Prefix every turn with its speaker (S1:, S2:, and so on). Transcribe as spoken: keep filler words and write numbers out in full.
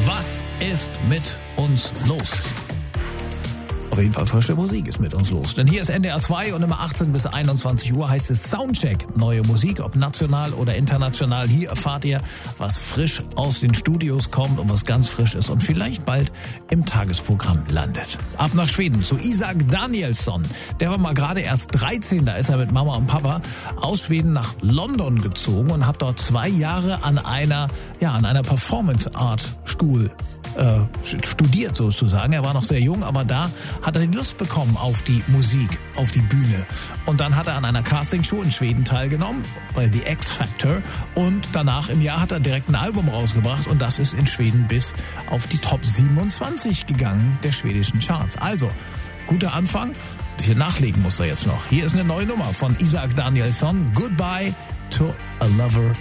S1: Was ist mit uns los? Auf jeden Fall frische Musik ist mit uns los. Denn hier ist N D R zwei und immer achtzehn bis einundzwanzig Uhr heißt es Soundcheck. Neue Musik, ob national oder international. Hier erfahrt ihr, was frisch aus den Studios kommt und was ganz frisch ist und vielleicht bald im Tagesprogramm landet. Ab nach Schweden zu Isak Danielsson. Der war mal gerade erst dreizehn, da ist er mit Mama und Papa aus Schweden nach London gezogen und hat dort zwei Jahre an einer, ja, an einer Performance Art School Äh, studiert sozusagen. Er war noch sehr jung, aber da hat er die Lust bekommen auf die Musik, auf die Bühne. Und dann hat er an einer Castingshow in Schweden teilgenommen, bei The X Factor. Und danach im Jahr hat er direkt ein Album rausgebracht und das ist in Schweden bis auf die Top siebenundzwanzig gegangen der schwedischen Charts. Also, guter Anfang. Ein bisschen nachlegen muss er jetzt noch. Hier ist eine neue Nummer von Isak Danielsson. Goodbye to a Lover